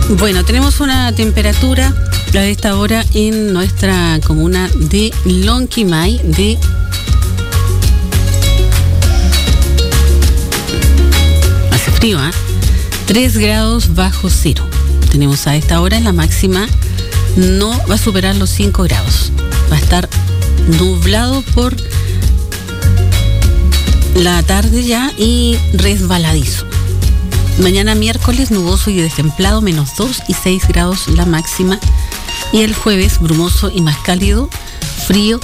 Bueno, tenemos una temperatura a esta hora en nuestra comuna de Lonquimay de 3 grados bajo cero. Tenemos a esta hora la máxima, no va a superar los 5 grados. Va a estar nublado por la tarde ya y resbaladizo. Mañana miércoles nuboso y destemplado, -2 y 6 grados la máxima. Y el jueves brumoso y más cálido, frío,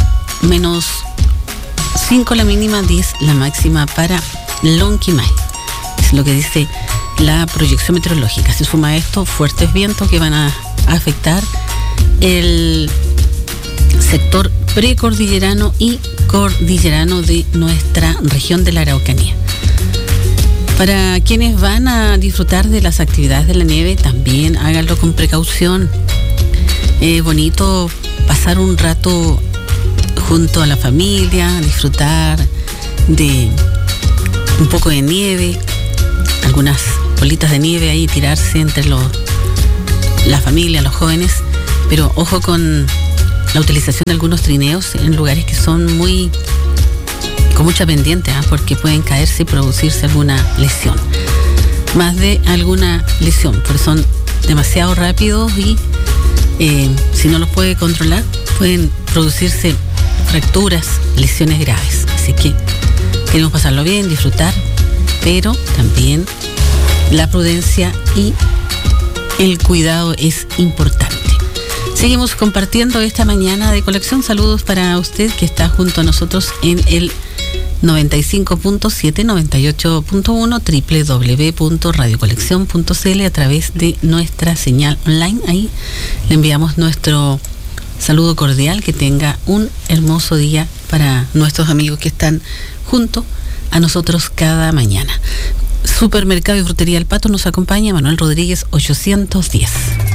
-5 la mínima, 10 la máxima para Lonquimay. Es lo que dice la proyección meteorológica. Se suma a esto fuertes vientos que van a afectar el sector precordillerano y cordillerano de nuestra región de la Araucanía. Para quienes van a disfrutar de las actividades de la nieve, también háganlo con precaución. Es bonito pasar un rato junto a la familia, disfrutar de un poco de nieve, algunas bolitas de nieve ahí, tirarse entre la familia, los jóvenes, pero ojo con la utilización de algunos trineos en lugares que son con mucha pendiente, porque pueden caerse y producirse alguna lesión, más de alguna lesión, porque son demasiado rápidos y si no los puede controlar pueden producirse fracturas, lesiones graves. Así que queremos pasarlo bien, disfrutar, pero también la prudencia y el cuidado es importante. Seguimos compartiendo esta mañana de colección. Saludos para usted que está junto a nosotros en el 95.7, 98.1, www.radiocolección.cl, a través de nuestra señal online. Ahí le enviamos nuestro saludo cordial. Que tenga un hermoso día para nuestros amigos que están junto a nosotros cada mañana. Supermercado y Frutería El Pato nos acompaña Manuel Rodríguez 810.